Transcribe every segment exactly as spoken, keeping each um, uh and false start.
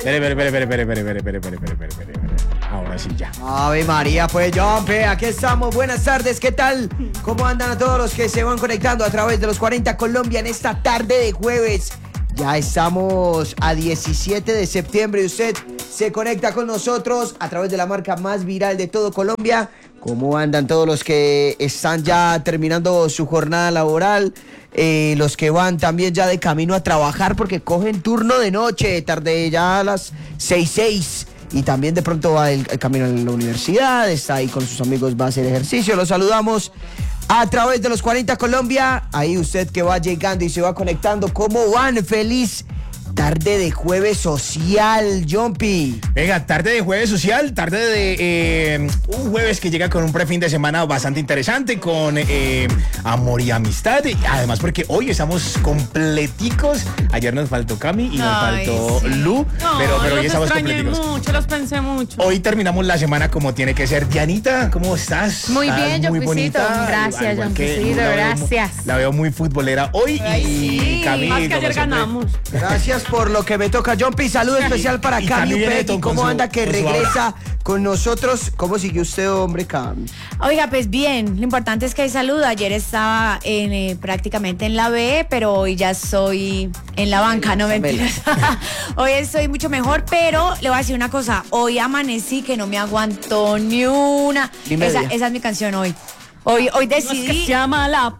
Espere, espere, espere, espere, espere, espere, espere, espere, espere, espere, espere. Ahora sí ya. Ave María, pues Jumpy, aquí estamos. Buenas tardes, ¿qué tal? ¿Cómo andan a todos los que se van conectando a través de los cuarenta Colombia en esta tarde de jueves? Ya estamos a diecisiete de septiembre y usted se conecta con nosotros a través de la marca más viral de todo Colombia. ¿Cómo andan todos los que están ya terminando su jornada laboral? Eh, los que van también ya de camino a trabajar porque cogen turno de noche, tarde ya a las seis, seis. Y también de pronto va el, el camino a la universidad, está ahí con sus amigos, va a hacer ejercicio. Los saludamos a través de los cuarenta Colombia. Ahí usted que va llegando y se va conectando. ¿Cómo van? Feliz tarde de jueves social, Jumpy. Venga, tarde de jueves social, tarde de eh, un jueves que llega con un prefin de semana bastante interesante, con eh, amor y amistad. Y además porque hoy estamos completicos. Ayer nos faltó Cami y nos Ay, faltó sí. Lu, No, pero, pero hoy los estamos extrañé completicos. mucho, los pensé mucho. Hoy terminamos la semana como tiene que ser. Dianita, ¿cómo estás? Muy ¿Estás bien, muy Jumpicito. bonita? Gracias, Igual que Jumpicito, la veo mu- gracias. La veo muy futbolera hoy. Ay, y sí, Cami, más que como ayer siempre, ganamos. Gracias por lo que me toca, Jumpy. Saludo especial para y Cami Cami viene Upegui. con ¿Cómo su- anda que con su regresa con nosotros? ¿Cómo siguió usted, hombre, Cami? Oiga, pues bien, lo importante es que hay salud. Ayer estaba en, eh, prácticamente en la B, pero hoy ya estoy en la banca, no mentiras. Hoy estoy mucho mejor, pero le voy a decir una cosa. Hoy amanecí que no me aguantó ni una. Ni media. Esa, esa es mi canción hoy. Hoy, hoy No es que decidí. se llama la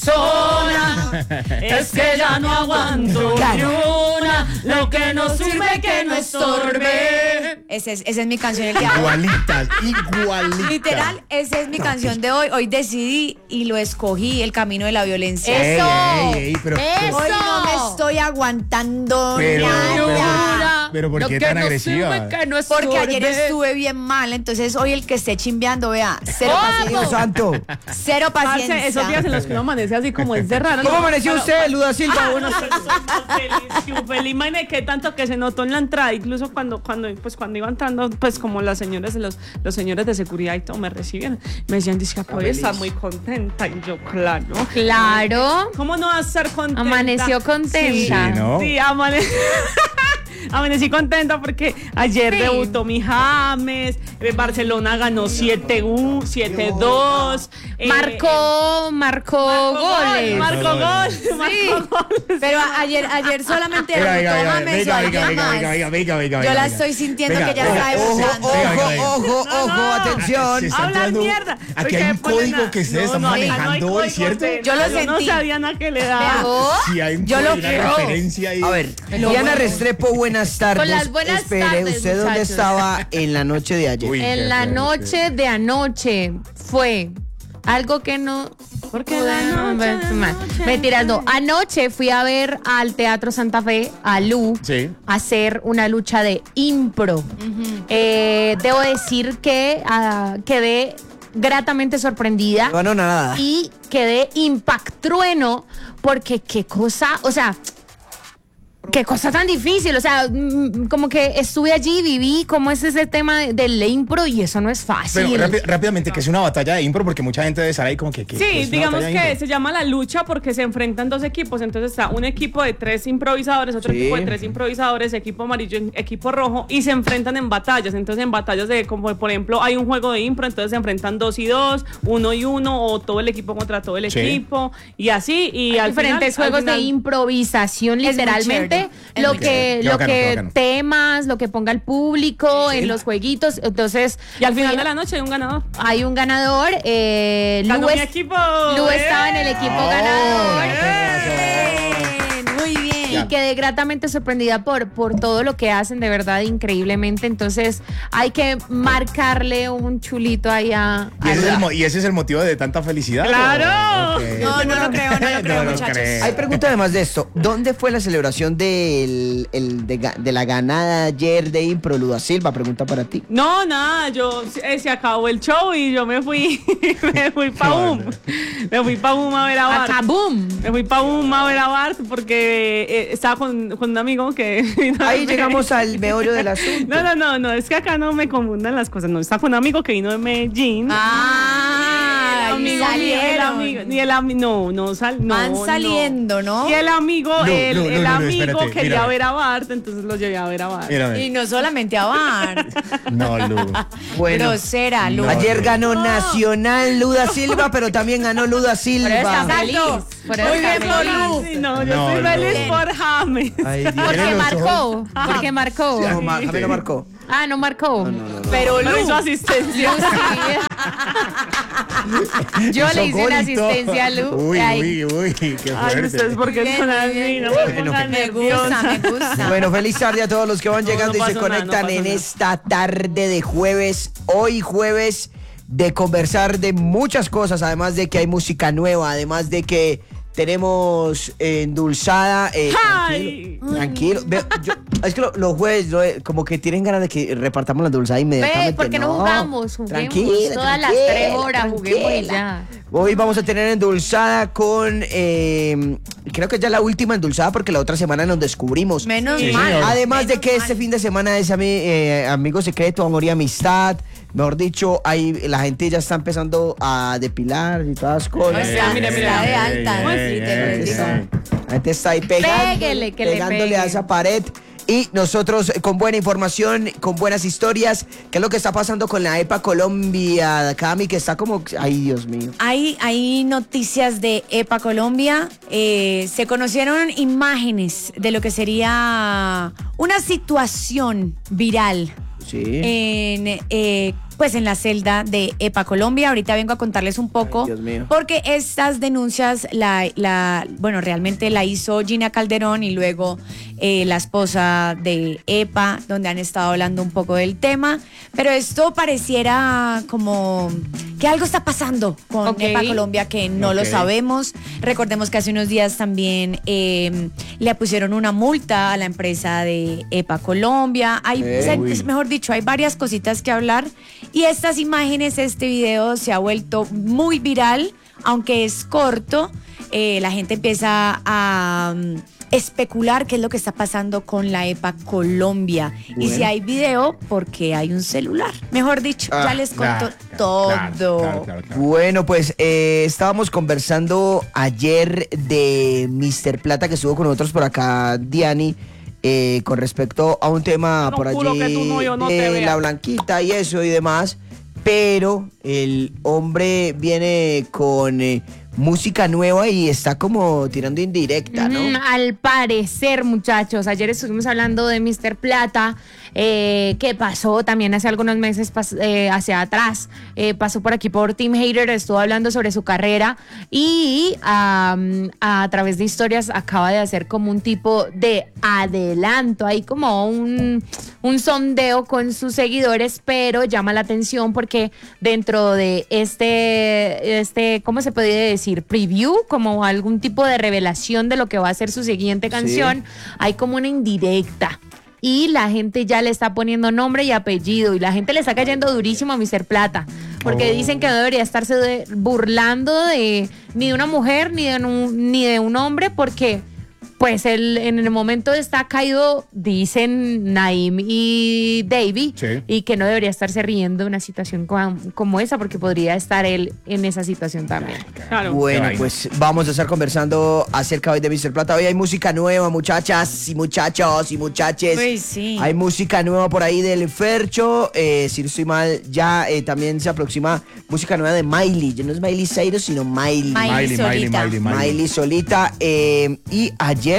persona, es que ya no aguanto ni una, lo que no sirve que no estorbe. Esa es, esa es mi canción el día de hoy. Igualitas, igualitas. Literal, esa es mi canción de hoy. Hoy decidí y lo escogí, el camino de la violencia. Ey, Eso. ey, ey, pero- pero- Hoy no me estoy aguantando Pero, nada. pero, pero ¿por Lo qué que tan no agresiva? sirve que no Porque ayer estorbe. estuve bien mal, entonces hoy el que esté chimbeando, vea, cero Dios paciencia. santo. Cero Parce, paciencia. esos días en los que uno amanece así como es de raro. ¿Cómo ¿no? amaneció Pero- usted, Luda Silva? Buenas Feliz, feliz, imagínate que tanto que se notó en la entrada, incluso cuando, cuando, pues cuando iba entrando, pues como las señoras, los, los señores de seguridad y todo me recibían, me decían, dice que hoy está muy contenta, y yo, claro. Claro. ¿Cómo no vas a estar contenta? Amaneció contenta. Sí, Sí, ¿no? sí, amane- amanecí contenta porque ayer Sí. debutó mi James, eh, Barcelona ganó siete dos. eh, Marcó, marcó goles. Marcó gol, Sí. marcó gol. Pero a- ayer, ayer solamente Venga, debutó venga, venga, James, o venga, alguien venga, venga, más. venga, venga, venga, venga, Yo venga, la venga. estoy sintiendo Venga, que ya ojo, está Ojo, debutando. Venga, venga, venga. ojo, ojo, No, ojo, no. atención. Se está Hablan entrando- mierda. Aquí Porque hay un ponen código a- que ustedes No, están no, acá no hay manejando hoy, código ¿cierto? de- Yo lo No sentí. sabía nada que le Vea, daba. vos, Si hay un yo lo código, una creo. referencia ahí. A ver, Lo Diana bueno. Restrepo, buenas tardes. Con las buenas Espere, tardes, ¿usted dónde muchachos. estaba en la noche de ayer? Uy, qué En la fuerte. noche de anoche fue algo que no... Porque la noche, la noche. Mentiras, no. Anoche fui a ver al Teatro Santa Fe, a Lu, Sí. a hacer una lucha de impro. Eh, debo decir que ah, quedé gratamente sorprendida. No, no, nada. Y quedé impactrueno porque qué cosa, o sea, qué cosa tan difícil, o sea, mm, como que estuve allí, viví cómo es ese tema de- del impro y eso no es fácil. Pero rápi- rápidamente, que es una batalla de impro, porque mucha gente debe estar ahí como que... que- que Sí, es una digamos batalla de que impro. se llama la lucha porque se enfrentan dos equipos. Entonces está un equipo de tres improvisadores, otro Sí. equipo de tres improvisadores, equipo amarillo, equipo rojo, y se enfrentan en batallas. Entonces en batallas de, como por ejemplo, hay un juego de impro, entonces se enfrentan dos y dos, uno y uno, o todo el equipo contra todo el Sí. equipo, y así. Y Hay al diferentes final- al juegos de final- improvisación, Es muy literalmente. chévere. Es Lo muy que, chévere. Qué lo bacano, qué que bacano. temas, lo que ponga el público en los jueguitos. Entonces, Y al final fui- de la noche hay un ganador. hay un ganador. Eh, Ganó Lu, mi es- equipo. Lu ¡Eh! estaba en el equipo Oh, ganador. Bien, muy bien. Y quedé gratamente sorprendida por, por todo lo que hacen, de verdad, increíblemente. Entonces, hay que marcarle un chulito ahí a. ¿Y ese, a es el, Lu. mo- ¿Y ese es el motivo de tanta felicidad? ¡Claro! ¿O- ok? No, no lo creo, no lo creo, muchachos. creo. Hay pregunta además de esto. ¿Dónde fue la celebración del, el de, ga- de la ganada ayer de Impro, Luda Silva? Pregunta para ti. No, nada, yo eh, se acabó el show y yo me fui, me fui pa' boom. Me fui pa' boom a ver a Bart. Acá, boom. Me fui pa' boom a ver a Bart porque eh, estaba con, con un amigo que vino a Ahí verme. llegamos al meollo del asunto. No, no, no, no, es que acá no me confundan las cosas. No, estaba con un amigo que vino de Medellín. Ah, amigo, ni el amigo, ni el amigo, no, no, sal, no, Van saliendo, ¿no? Y el amigo, No, el, no, no, el no, no, amigo espérate, quería mírame. ver a Bart, entonces lo llevé a ver a Bart. Mírame. Y no solamente a Bar. No, Lu. Bueno, Grosera, Lu. No. ayer ganó Nacional Luda Silva, pero también ganó Luda Pero está Silva. feliz. Por eso Muy está bien, feliz. Lu. Sí, no, yo No, estoy no. feliz por James. Ay, Dios. Porque Tiene los marcó. Porque marcó. No, ma- Jaime no marcó. Ah, no marcó. Pero Lu hizo asistencia. Yo le hice una Hizo gol y todo. asistencia a Lu. Uy, Ay, uy, uy, qué Ay, ustedes fuerte. porque Bien, son así, bien. no me pongan Me gusta, nerviosa. me gusta. Bueno, feliz tarde a todos los que van No, llegando no y se pasó nada, conectan no pasó en nada. esta tarde de jueves. Hoy jueves de conversar de muchas cosas, además de que hay música nueva, además de que tenemos eh, endulzada. eh, Ay. tranquilo, tranquilo. Ve, yo- es que lo- los jueves lo- como que tienen ganas de que repartamos la endulzada inmediatamente. Ve, ¿por qué no jugamos? Juguemos. Tranquila, Todas las tranquila, tres horas juguemos y tranquila. ya. Hoy vamos a tener endulzada con, eh, creo que ya la última endulzada porque la otra semana nos descubrimos. Menos Sí, mal. señor. Además de Menos que mal. este fin de semana es ami- eh, amigo secreto, amor y amistad. Mejor dicho, ahí la gente ya está empezando a depilar y todas las cosas. O sea, mira, mira. está de alta. Pues sí, sí, te lo La gente digo. está- la gente está ahí pegando, Péguele, que le pegándole pegue. a esa pared. Y nosotros eh, con buena información, con buenas historias. ¿Qué es lo que está pasando con la EPA Colombia, Cami? Que está como... Ay, Dios mío. Hay, hay noticias de EPA Colombia. Eh, se conocieron imágenes de lo que sería una situación viral Sí. en, eh, pues en la celda de EPA Colombia. Ahorita vengo a contarles un poco. Ay, Dios mío. Porque estas denuncias, la, la, bueno, realmente la hizo Gina Calderón y luego eh, la esposa de EPA, donde han estado hablando un poco del tema. Pero esto pareciera como que algo está pasando con Ok. EPA Colombia que no lo Ok. sabemos. Recordemos que hace unos días también eh, le pusieron una multa a la empresa de EPA Colombia. Hay, Eh, o sea, uy. es mejor dicho, hay varias cositas que hablar. Y estas imágenes, este video se ha vuelto muy viral, aunque es corto. Eh, la gente empieza a um, especular qué es lo que está pasando con la EPA Colombia. Y Bueno. si hay video, porque hay un celular. Mejor dicho, Ah, ya les Claro, conto claro, todo. claro, claro, claro, claro. Bueno, pues eh, estábamos conversando ayer de mister Plata que estuvo con nosotros por acá, Diani, eh, con respecto a un tema No, por juro allí que tu novio no te de vea. la blanquita y eso y demás, pero el hombre viene con eh, música nueva y está como tirando indirecta, ¿no? Mm, al parecer, muchachos, ayer estuvimos hablando de mister Plata, eh, que pasó también hace algunos meses pas- eh, hacia atrás, eh, pasó por aquí por Team Hater, estuvo hablando sobre su carrera y am, a través de historias acaba de hacer como un tipo de adelanto, hay como un, un sondeo con sus seguidores, pero llama la atención porque dentro de este, este, ¿cómo se podría decir? Preview, como algún tipo de revelación de lo que va a ser su siguiente canción, hay como una indirecta. Y la gente ya le está poniendo nombre y apellido. Y la gente le está cayendo durísimo a mister Plata. Porque Oh. dicen que no debería estarse de- burlando de ni de una mujer ni de un, ni de un hombre. Porque pues él en el momento está caído, dicen Naim y Davey, Sí. y que no debería estarse riendo de una situación como, como esa. Porque podría estar él en esa situación también. Claro. Bueno, Qué vaina. pues vamos a estar conversando acerca hoy de mister Plata. Hoy hay música nueva, muchachas y muchachos y muchaches. Uy, sí. Hay música nueva por ahí del Fercho. Eh, si no estoy mal, ya eh, también se aproxima música nueva de Miley. Ya no es Miley Cyrus, sino Miley. Miley. Miley, Miley, solita. Miley, Miley, Miley. solita. eh, y ayer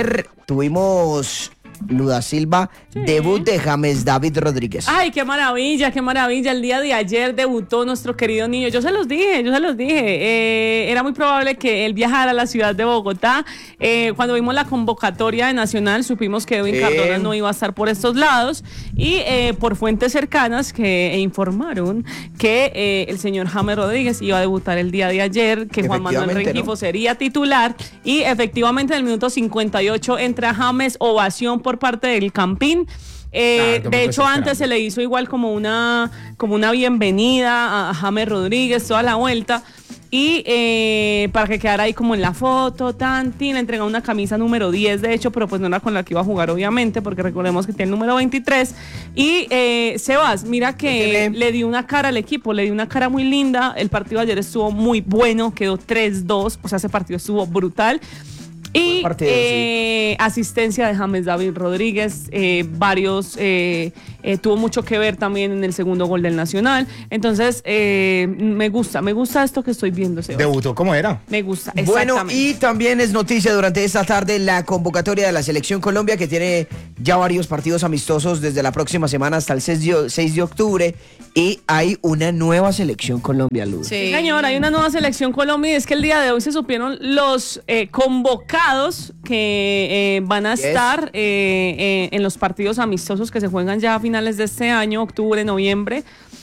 tuvimos Luda Silva, debut de James David Rodríguez. Ay, qué maravilla, qué maravilla. El día de ayer debutó nuestro querido niño. Yo se los dije, yo se los dije. Eh, era muy probable que él viajara a la ciudad de Bogotá. Eh, cuando vimos la convocatoria de Nacional, supimos que Edwin Eh. Cardona no iba a estar por estos lados. Y eh, por fuentes cercanas que informaron que eh, el señor James Rodríguez iba a debutar el día de ayer, que Juan Manuel Efectivamente, Rengifo ¿no? sería titular. Y efectivamente, en el minuto cincuenta y ocho entra James, ovación por parte del Campín. Eh, Claro, todo de el mundo hecho, está antes esperando. se le hizo igual como una, como una bienvenida a James Rodríguez, toda la vuelta. y eh, para que quedara ahí como en la foto, Tanti, le entregaron una camisa número diez, de hecho, pero pues no era con la que iba a jugar, obviamente, porque recordemos que tiene el número veintitrés. Y eh, Sebas, mira que le dio una cara al equipo, le dio una cara muy linda. El partido de ayer estuvo muy bueno, quedó tres dos, o sea, ese partido estuvo brutal. Y partido, eh, sí. asistencia de James David Rodríguez, eh, varios, eh, eh, tuvo mucho que ver también en el segundo gol del Nacional. Entonces, eh, me gusta, me gusta esto que estoy viendo. Sebas. ¿Debutó cómo era? Me gusta, bueno, y también es noticia durante esta tarde la convocatoria de la Selección Colombia, que tiene ya varios partidos amistosos desde la próxima semana hasta el seis de octubre. Y hay una nueva Selección Colombia, Luz. Sí, sí señor, hay una nueva Selección Colombia y es que el día de hoy se supieron los eh, convocados que eh, van a yes. estar eh, eh, en los partidos amistosos que se juegan ya a finales de este año, octubre, noviembre.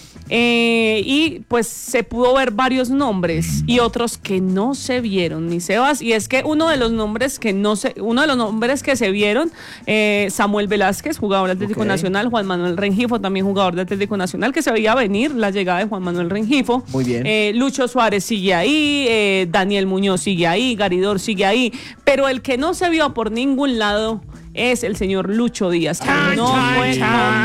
Eh, y pues se pudo ver varios nombres y otros que no se vieron, ni Sebas, y es que uno de los nombres que no se, uno de los nombres que se vieron, eh, Samuel Velázquez, jugador de Atlético okay. Nacional, Juan Manuel Rengifo, también jugador de Atlético Nacional, que se veía venir la llegada de Juan Manuel Rengifo. Muy bien. Eh, Lucho Suárez sigue ahí, eh, Daniel Muñoz sigue ahí, Garidor sigue ahí, pero el que no se vio por ningún lado es el señor Lucho Díaz, que chan, no chan, fue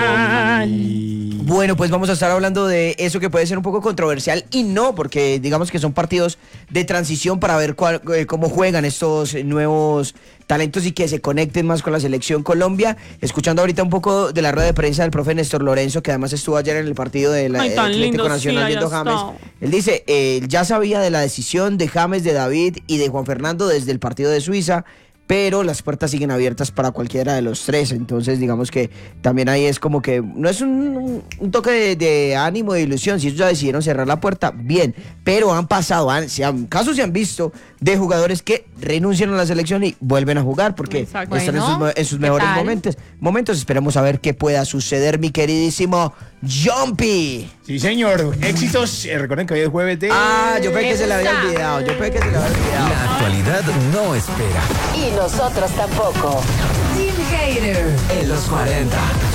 chan. Bueno, pues vamos a estar hablando de eso que puede ser un poco controversial y no, porque digamos que son partidos de transición para ver cuál, eh, cómo juegan estos nuevos talentos y que se conecten más con la Selección Colombia. Escuchando ahorita un poco de la rueda de prensa del profe Néstor Lorenzo, que además estuvo ayer en el partido del Ay, Atlético lindo, Nacional sí, viendo James. Él dice, eh, ya sabía de la decisión de James, de David y de Juan Fernando desde el partido de Suiza, pero las puertas siguen abiertas para cualquiera de los tres. Entonces digamos que también ahí es como que no es un, un toque de, de ánimo, de ilusión. Si ellos ya decidieron cerrar la puerta, bien, pero han pasado, han, se han, casos se han visto de jugadores que renuncian a la selección y vuelven a jugar porque Exacto. están Bueno, en sus, en sus mejores tal? momentos. momentos. Esperemos a ver qué pueda suceder, mi queridísimo Jumpy. Sí, señor. Éxitos. Eh, recuerden que hoy es jueves de... Ah, yo pensé que se le había olvidado. Yo pensé que se le había olvidado. La actualidad no espera. Y nosotros tampoco. Team Hater en los cuarenta.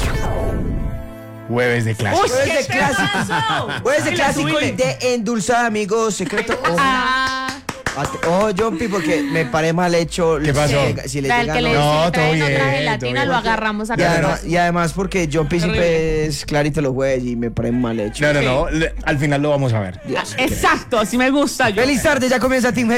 Jueves de clásico. Uy, Jueves ¿qué de clásico. pasó? Jueves de Ay, clásico subile. y de endulzada, amigo secreto. Oh, Ah, oh, Jumpy, porque me paré mal hecho. ¿Qué pasó? Si, si le para el llega, que le no. No, si le todo traen otra bien, gelatina, todo lo bien. agarramos a Y además, cadena. y además porque Jumpy siempre Terrible. es clarito los jueves y me paré mal hecho. No, no, no. le- Al final lo vamos a ver. Dios. Exacto, así me gusta yo. Feliz tarde, ya comienza Team